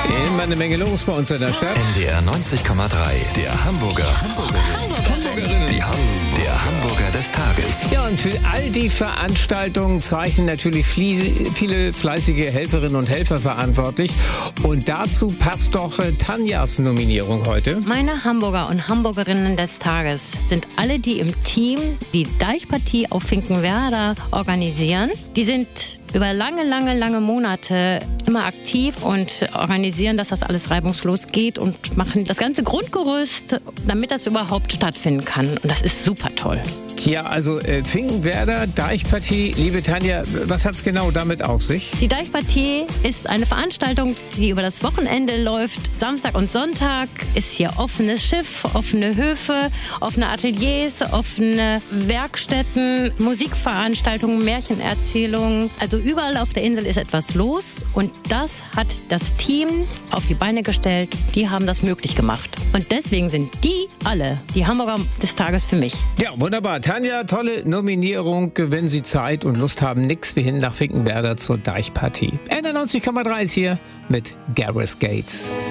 Immer eine Menge los bei uns in der Stadt. NDR 90,3, der Hamburger. Hamburgerinnen. Der Hamburger des Tages. Ja, und für all die Veranstaltungen zeichnen natürlich viele fleißige Helferinnen und Helfer verantwortlich. Und dazu passt doch Tanjas Nominierung heute. Meine Hamburger und Hamburgerinnen des Tages sind alle, die im Team die Deichpartie auf Finkenwerder organisieren. Die sind über lange Monate immer aktiv und organisieren, dass das alles reibungslos geht und machen das ganze Grundgerüst, damit das überhaupt stattfinden kann. Und das ist super toll. Tja, also Finkenwerder, Deichpartie, liebe Tanja, was hat es genau damit auf sich? Die Deichpartie ist eine Veranstaltung, die über das Wochenende läuft. Samstag und Sonntag ist hier offenes Schiff, offene Höfe, offene Ateliers, offene Werkstätten, Musikveranstaltungen, Märchenerzählungen. Also überall auf der Insel ist etwas los und das hat das Team auf die Beine gestellt. Die haben das möglich gemacht. Und deswegen sind die alle die Hamburger des Tages für mich. Ja, wunderbar. Tanja, tolle Nominierung. Wenn Sie Zeit und Lust haben, nix wie hin nach Finkenwerder zur Deichpartie. NDR 90,3 ist hier mit Gareth Gates.